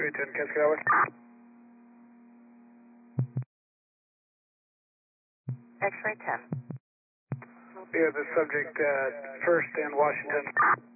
X-ray 10, Cascade Outward. X-ray 10. We have the subject at 1st and Washington.